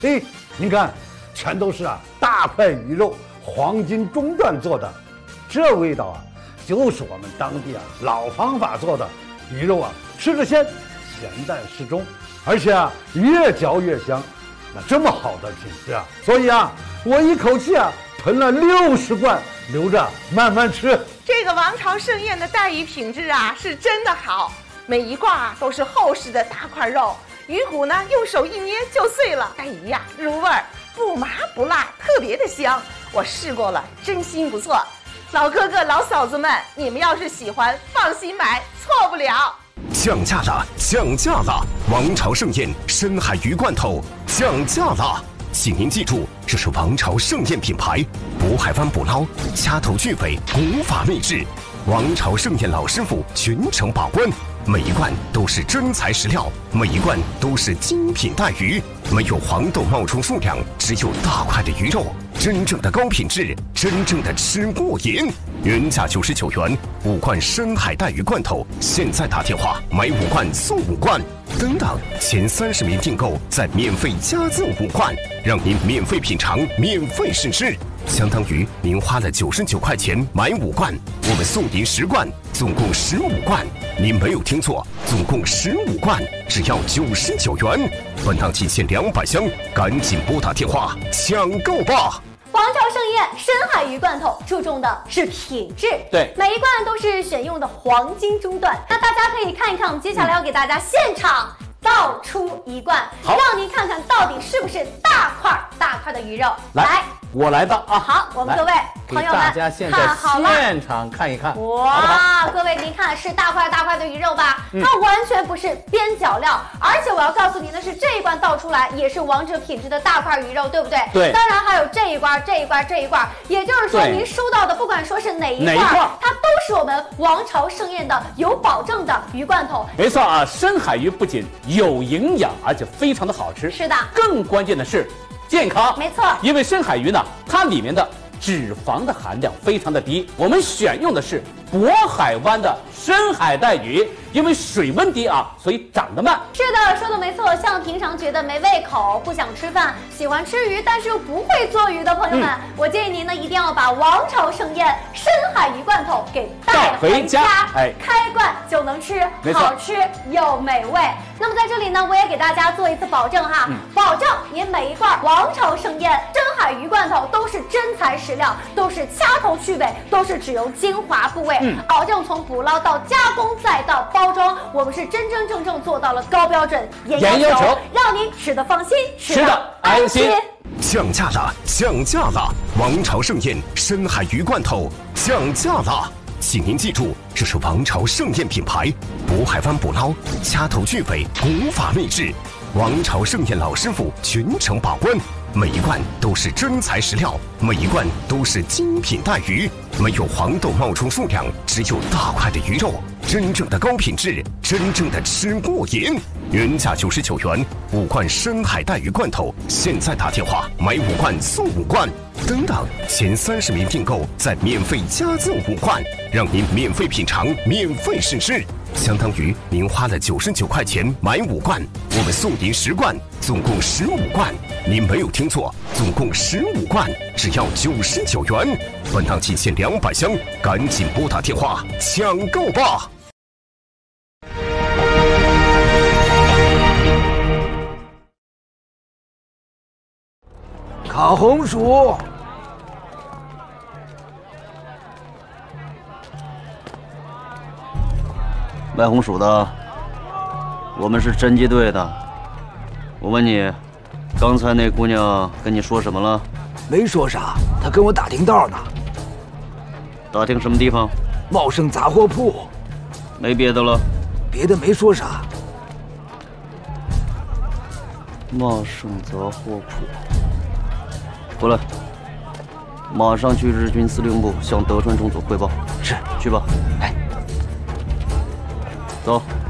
哎，你看，全都是大块鱼肉、黄金中段做的，这味道就是我们当地老方法做的鱼肉吃着鲜，咸淡适中，而且越嚼越香。那这么好的品质所以我一口气囤了60罐，留着慢慢吃。 这个王朝盛宴的带鱼品质是真的好，每一罐都是厚实的大块肉，鱼骨呢用手一捏就碎了，带鱼入味儿，不麻不辣，特别的香。我试过了，真心不错。老哥哥老嫂子们，你们要是喜欢，放心买，错不了。 降价了，降价了！王朝盛宴深海鱼罐头降价了，请您记住，这是王朝盛宴品牌，渤海湾捕捞，掐头去尾，古法秘制。王朝盛宴老师傅全程把关，每一罐都是真材实料，每一罐都是精品带鱼，没有黄豆冒充数量，只有大块的鱼肉，真正的高品质，真正的吃过瘾。原价99元，5罐深海带鱼罐头，现在打电话买5罐送5罐，等等，前30名订购再免费加赠5罐，让您免费品尝，免费试吃。相当于您花了99块钱买5罐，我们送您10罐，总共15罐。您没有听错，总共15罐，只要99元。本档仅限200箱，赶紧拨打电话抢购吧！ 王朝盛宴深海鱼罐头注重的是品质， 对， 每一罐都是选用的黄金中段。那大家可以看一看，我们接下来要给大家现场倒出一罐，让您看看到底是不是大块的鱼肉。来， 我来吧好，我们各位朋友们， 大家现在现场看一看。 哇，各位您看是大块的鱼肉吧？它完全不是边角料，而且我要告诉您的是，这一罐倒出来也是王者品质的大块鱼肉，对不对？ 对。 当然还有这一罐，也就是说您收到的不管说是哪一罐，它都是我们王朝盛宴的有保证的鱼罐头。 没错深海鱼不仅有营养，而且非常的好吃。 是的。 更关键的是健康。 没错。 因为深海鱼呢，它里面的脂肪的含量非常的低，我们选用的是渤海湾的深海带鱼，因为水温低所以长得慢。 是的，说的没错。像平常觉得没胃口、不想吃饭、喜欢吃鱼但是又不会做鱼的朋友们，我建议您呢一定要把王朝盛宴深海鱼罐头给带回家，开罐就能吃，好吃又美味。那么在这里呢，我也给大家做一次保证保证您每一罐王朝盛宴深海鱼罐头都是真材实料，都是掐头去尾，都是只用精华部位，保证从捕捞到加工再到包装，我们是真真正正做到了高标准、严要求，让您吃得放心，吃得安心。 降价了，降价了！王朝盛宴深海鱼罐头降价了，请您记住，这是王朝盛宴品牌，渤海湾捕捞，掐头去尾，古法秘制。王朝盛宴老师傅全程把关，每一罐都是真材实料，每一罐都是精品带鱼，没有黄豆冒充数量，只有大块的鱼肉，真正的高品质，真正的吃过瘾。原价99元，5罐深海带鱼罐头，现在打电话买5罐送5罐，等等，前30名订购再免费加赠5罐，让您免费品尝，免费试吃。相当于您花了99块钱买5罐，我们送您10罐，总共15罐。您没有听错，总共15罐，只要99元。本档仅限200箱，赶紧拨打电话抢购吧！ 烤红薯， 卖红薯的，我们是侦缉队的。我问你，刚才那姑娘跟你说什么了？ 没说啥，她跟我打听道呢。 打听什么地方？ 茂盛杂货铺。 没别的了？ 别的没说啥。 茂盛杂货铺。过来，马上去日军司令部向德川中佐汇报。 是， 去吧。 哎， 走。